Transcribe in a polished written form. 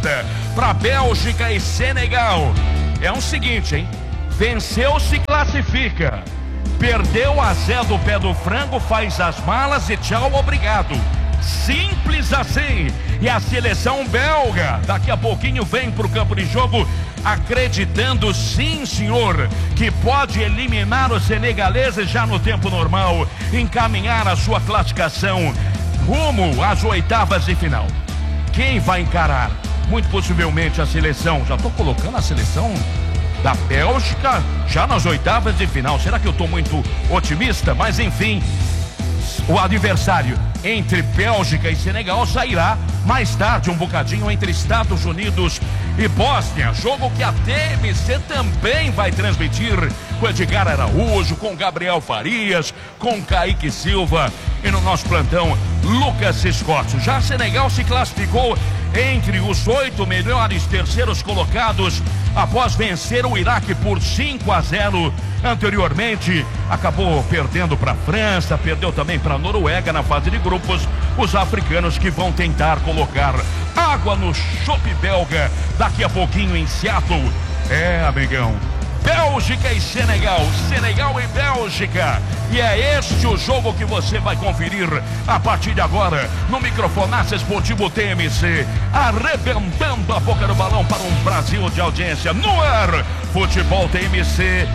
para Bélgica e Senegal. É o seguinte, hein? Venceu, se classifica. Perdeu a Zé do pé do frango, faz as malas e tchau, obrigado. Simples assim. E a seleção belga daqui a pouquinho vem pro campo de jogo acreditando, sim senhor, que pode eliminar os senegaleses já no tempo normal, encaminhar a sua classificação rumo às oitavas de final. Quem vai encarar? Muito possivelmente a seleção, já estou colocando a seleção da Bélgica já nas oitavas de final. Será que eu estou muito otimista? Mas enfim, o adversário entre Bélgica e Senegal sairá mais tarde, um bocadinho, entre Estados Unidos e Bósnia. Jogo que a TMC também vai transmitir com Edgar Araújo, com Gabriel Farias, com Kaique Silva e no nosso plantão Lucas Scott. Já Senegal se classificou entre os 8 melhores terceiros colocados após vencer o Iraque por 5-0 anteriormente. Acabou perdendo para a França, perdeu também para a Noruega na fase de grupos. Os africanos que vão tentar colocar água no chope belga daqui a pouquinho em Seattle. É, amigão, Bélgica e Senegal, Senegal e Bélgica. E é este o jogo que você vai conferir a partir de agora no Microfonaça Esportivo TMC, arrebentando a boca do balão para um Brasil de audiência no ar. Futebol TMC.